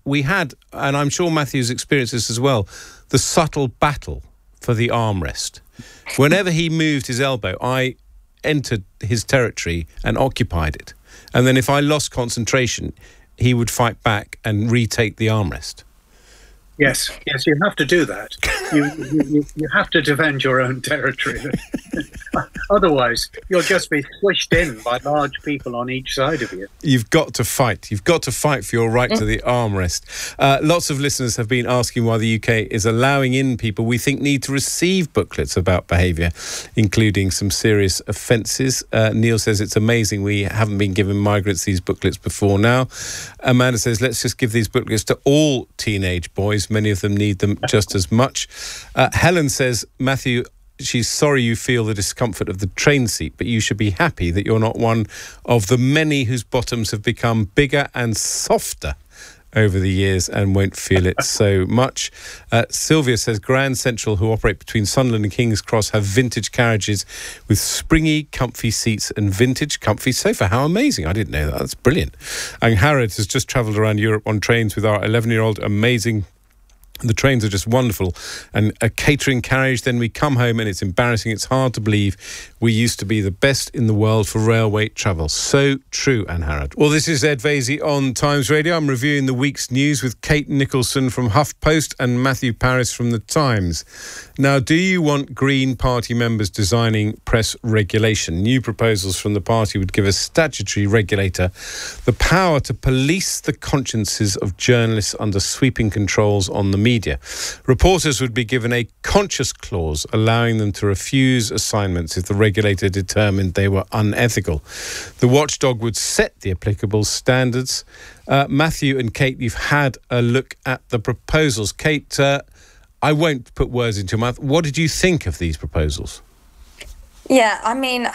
we had, and I'm sure Matthew's experienced this as well, the subtle battle for the armrest. Whenever he moved his elbow, I entered his territory and occupied it. And then if I lost concentration, he would fight back and retake the armrest. Yes, you have to do that. You have to defend your own territory. Otherwise, you'll just be squished in by large people on each side of you. You've got to fight. You've got to fight for your right to the armrest. Lots of listeners have been asking why the UK is allowing in people we think need to receive booklets about behaviour, including some serious offences. Neil says it's amazing we haven't been given migrants these booklets before now. Amanda says, let's just give these booklets to all teenage boys. Many of them need them just as much. Helen says, Matthew, she's sorry you feel the discomfort of the train seat, but you should be happy that you're not one of the many whose bottoms have become bigger and softer over the years and won't feel it so much. Sylvia says, Grand Central, who operate between Sunderland and King's Cross, have vintage carriages with springy, comfy seats and vintage, comfy sofa. How amazing. I didn't know that. That's brilliant. And Harrod has just travelled around Europe on trains with our 11-year-old. Amazing. The trains are just wonderful. And a catering carriage, then we come home and it's embarrassing. It's hard to believe we used to be the best in the world for railway travel. So true, Anne Harrod. Well, this is Ed Vaizey on Times Radio. I'm reviewing the week's news with Kate Nicholson from HuffPost and Matthew Parris from The Times. Now, do you want Green Party members designing press regulation? New proposals from the party would give a statutory regulator the power to police the consciences of journalists under sweeping controls on the media. Reporters would be given a conscience clause allowing them to refuse assignments if the regulator determined they were unethical. The watchdog would set the applicable standards. Matthew and Kate, you've had a look at the proposals. Kate, I won't put words into your mouth. What did you think of these proposals? Yeah, I mean,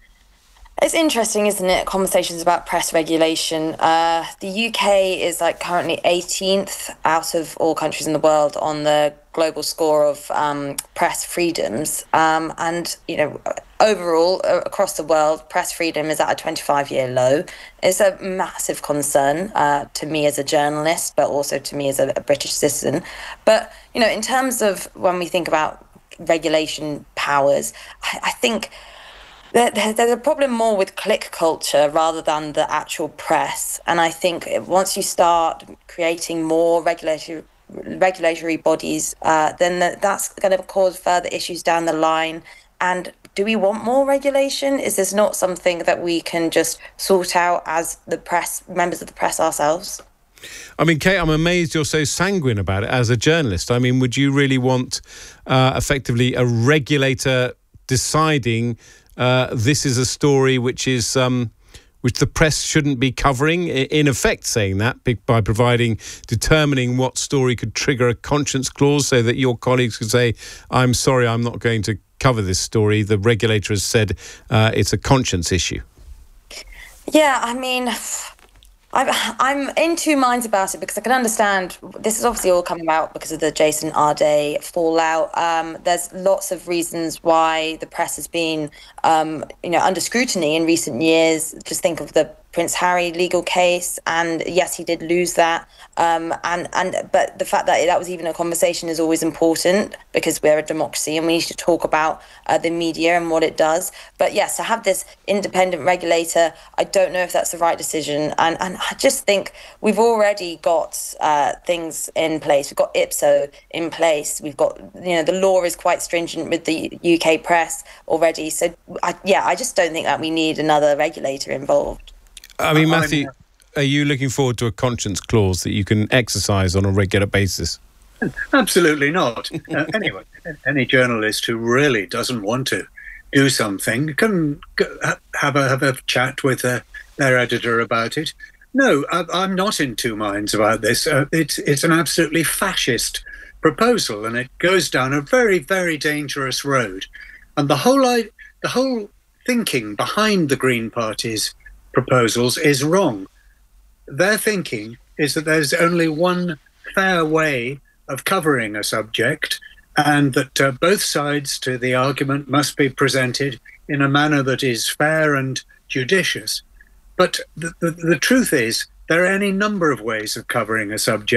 it's interesting, isn't it? Conversations about press regulation. The UK is currently 18th out of all countries in the world on the global score of press freedoms. And, overall, across the world, press freedom is at a 25-year low. It's a massive concern to me as a journalist, but also to me as a British citizen. But, in terms of when we think about regulation powers, I think there's a problem more with click culture rather than the actual press. And I think once you start creating more regulatory bodies, then that's going to cause further issues down the line. And do we want more regulation? Is this not something that we can just sort out as the press, members of the press ourselves? I mean, Kate, I'm amazed you're so sanguine about it as a journalist. I mean, would you really want effectively a regulator deciding this is a story which the press shouldn't be covering, in effect saying that by determining what story could trigger a conscience clause so that your colleagues could say, I'm sorry, I'm not going to cover this story. The regulator has said it's a conscience issue. Yeah, I mean, I'm in two minds about it because I can understand this is obviously all coming about because of the Jason Arday fallout. There's lots of reasons why the press has been, under scrutiny in recent years. Just think of the Prince Harry legal case, and yes, he did lose that. But the fact that was even a conversation is always important because we're a democracy and we need to talk about the media and what it does. But yes, to have this independent regulator, I don't know if that's the right decision. And I just think we've already got things in place. We've got IPSO in place. We've got, the law is quite stringent with the UK press already. So I just don't think that we need another regulator involved. I mean, Matthew, are you looking forward to a conscience clause that you can exercise on a regular basis? Absolutely not. Anyway, any journalist who really doesn't want to do something can have a chat with their editor about it. No, I'm not in two minds about this. It's an absolutely fascist proposal, and it goes down a very, very dangerous road. And the whole thinking behind the Green Party's proposals is wrong. Their thinking is that there's only one fair way of covering a subject, and that both sides to the argument must be presented in a manner that is fair and judicious. But the truth is, there are any number of ways of covering a subject.